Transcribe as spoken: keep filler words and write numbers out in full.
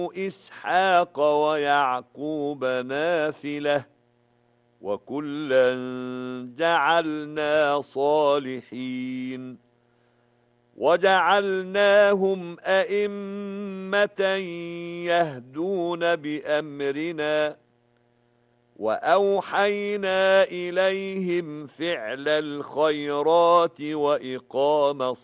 إسحاق ويعقوب نافلة وكلا جعلنا صالحين وجعلناهم أئمة يهدون بأمرنا وأوحينا إليهم فعل الخيرات وإقام